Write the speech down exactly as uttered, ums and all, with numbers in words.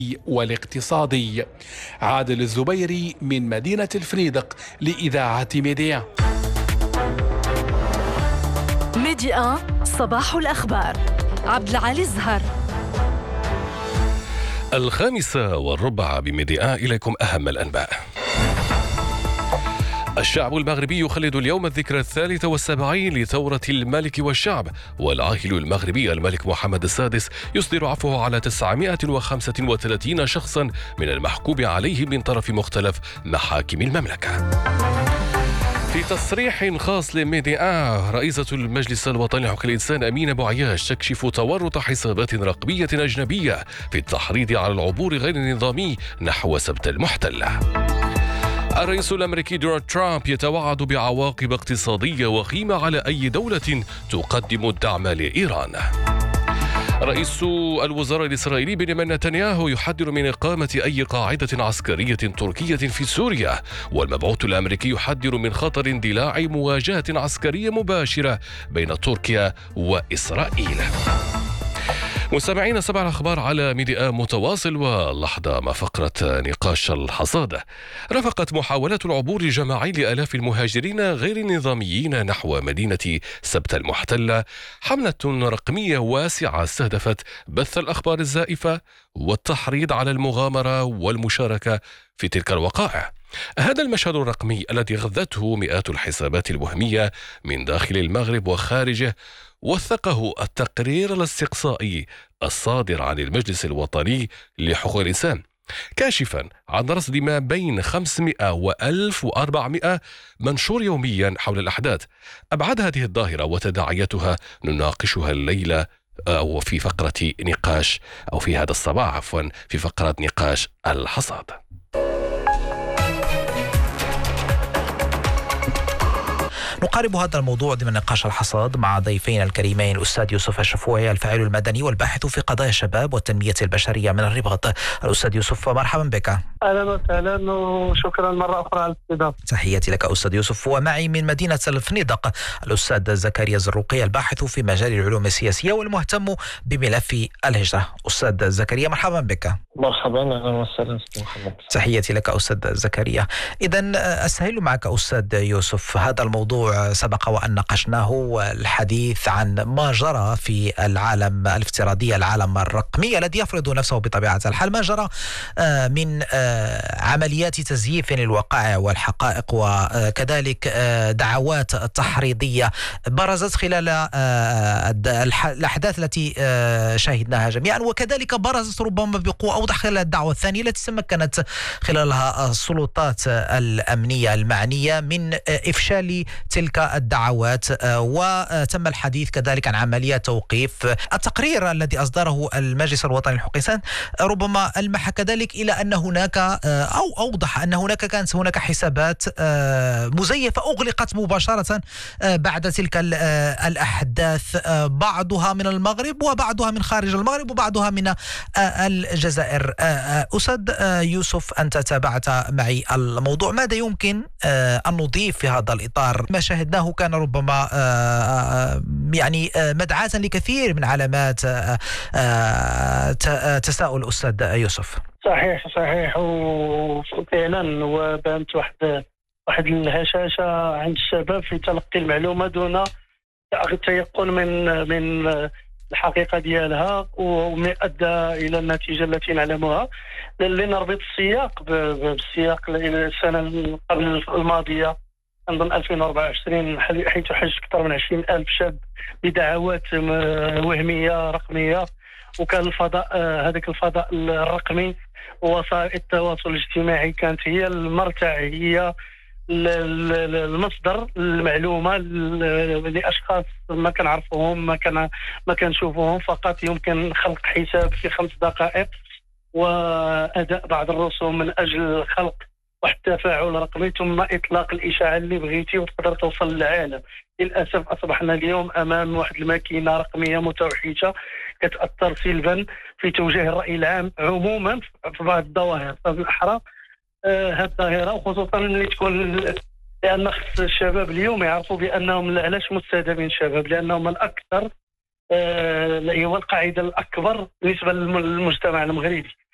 والاقتصادي. عادل الزبيري من مدينة الفنيدق لإذاعة ميديا. ميديا صباح الأخبار. عبد العالي الزهر. الخامسة والربع بميديا، إليكم أهم الأنباء. الشعب المغربي يخلد اليوم الذكرى الثالث والسبعين لثورة الملك والشعب، والعاهل المغربي الملك محمد السادس يصدر عفوه على تسعمائة وخمسة وثلاثين شخصا من المحكوم عليه من طرف مختلف محاكم المملكة. في تصريح خاص لميديا، رئيسة المجلس الوطني لحقوق الإنسان أمينة بوعياش تكشف تورط حسابات رقمية أجنبية في التحريض على العبور غير النظامي نحو سبت المحتل. الرئيس الأمريكي دونالد ترامب يتوعد بعواقب اقتصادية وخيمة على أي دولة تقدم الدعم لإيران. رئيس الوزراء الإسرائيلي بنيامين نتنياهو يحذر من إقامة أي قاعدة عسكرية تركية في سوريا، والمبعوث الأمريكي يحذر من خطر اندلاع مواجهة عسكرية مباشرة بين تركيا وإسرائيل. مستمعين، سبع الأخبار على ميديا متواصل، واللحظة مع فقرة نقاش الحصاد. رافقت محاولات العبور الجماعي لآلاف المهاجرين غير النظاميين نحو مدينة سبت المحتلة حملة رقمية واسعة استهدفت بث الأخبار الزائفة والتحريض على المغامرة والمشاركة في تلك الوقائع. هذا المشهد الرقمي الذي غذته مئات الحسابات الوهمية من داخل المغرب وخارجه وثقه التقرير الاستقصائي الصادر عن المجلس الوطني لحقوق الإنسان، كاشفا عن رصد ما بين خمسمائة وألف وأربعمائة منشور يوميا حول الأحداث. أبعاد هذه الظاهرة وتداعياتها نناقشها الليلة أو في فقرة نقاش أو في هذا الصباح عفوا في فقرة نقاش الحصاد. نقارب هذا الموضوع ضمن نقاش الحصاد مع ضيفين الكريمين الأستاذ يوسف الشفوعي الفاعل المدني والباحث في قضايا الشباب والتنمية البشرية من الرباط. الأستاذ يوسف، مرحبا بك. أهلا وسهلا وشكرا مرة أخرى على الاستضافة. تحياتي لك أستاذ يوسف. ومعي من مدينة الفنيدق الأستاذ زكريا الزروقي الباحث في مجال العلوم السياسية والمهتم بملف الهجرة. أستاذ زكريا، مرحبا بك. مرحبا، أهلا وسهلا محمد. تحياتي لك أستاذ زكريا. إذن أستهل معك أستاذ يوسف، هذا الموضوع سبق وأن ناقشناه، الحديث عن ما جرى في العالم الافتراضي، العالم الرقمي الذي يفرض نفسه بطبيعة الحال، ما جرى من عمليات تزييف للوقائع والحقائق وكذلك دعوات تحريضية برزت خلال الأحداث التي شاهدناها جميعا، وكذلك برزت ربما بقوة أوضح خلال الدعوة الثانية التي تمكنت خلالها السلطات الأمنية المعنية من إفشال تلك الدعوات، وتم الحديث كذلك عن عمليات توقيف. التقرير الذي أصدره المجلس الوطني لحقوق الإنسان ربما ألمح كذلك إلى أن هناك أو أوضح أن هناك كانت هناك حسابات مزيفة أغلقت مباشرة بعد تلك الأحداث، بعضها من المغرب وبعضها من خارج المغرب وبعضها من الجزائر. أستاذ يوسف، أنت تابعت معي الموضوع، ماذا يمكن أن نضيف في هذا الإطار؟ ما شاهدناه كان ربما يعني مدعاة لكثير من علامات تساؤل أستاذ يوسف. صحيح صحيح وفعلا وبانت واحد واحد الهشاشة عند الشباب في تلقي المعلومة دون تيقن من من الحقيقة ديالها، وما أدى إلى النتيجة التي نعلمها. لنربط السياق بالسياق السنة قبل الماضية أنظن ألفين وأربعة وعشرين، حيث حج أكثر من عشرين ألف شاب بدعوات وهمية رقمية، وكان الفضاء هذاك الفضاء الرقمي ووسائل التواصل الاجتماعي كانت هي المرتع، هي المصدر المعلومة لأشخاص ما كنعرفوهم ما كان ما كنشوفوهم، فقط يمكن خلق حساب في خمس دقائق وأداء بعض الرسوم من أجل خلق واحد التفاعل رقمي، ثم إطلاق الإشاعة اللي بغيتي وتقدر توصل للعالم. للأسف أصبحنا اليوم أمام واحد الماكينة رقمية متوحشة كتأثر سلبا في توجيه الرأي العام عموما في بعض الظواهر. فبالأحرى آه هذه الظاهرة، وخصوصا اللي تكون لأن خص الشباب اليوم يعرفوا بأنهم علاش مستهدفين الشباب، لأنهم الأكثر آه هو القاعدة الأكبر بالنسبة للمجتمع المغربي.